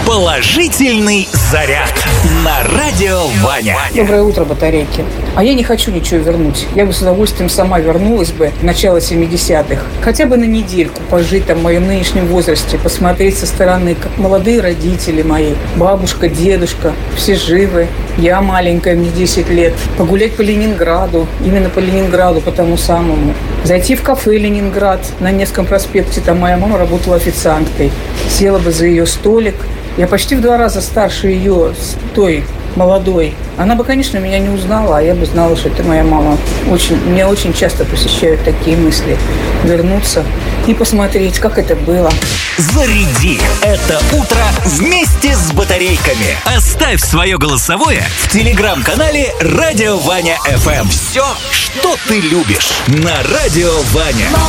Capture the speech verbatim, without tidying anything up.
Положительный заряд на Радио Ваня. Доброе утро, батарейки. А я не хочу ничего вернуть. Я бы с удовольствием сама вернулась бы в начало семидесятых. Хотя бы на недельку пожить там в моем нынешнем возрасте, посмотреть со стороны, как молодые родители мои, бабушка, дедушка, все живы. Я маленькая, мне десять лет. Погулять по Ленинграду, именно по Ленинграду, по тому самому. Зайти в кафе «Ленинград» на Невском проспекте. Там моя мама работала официанткой. Села бы за ее столик. Я почти в два раза старше ее, той молодой. Она бы, конечно, меня не узнала, а я бы знала, что это моя мама. Очень, меня очень часто посещают такие мысли. Вернуться и посмотреть, как это было. Заряди это утро вместе с батарейками. Оставь свое голосовое в телеграм-канале Радио Ваня эф эм. Все, что ты любишь на Радио Ваня.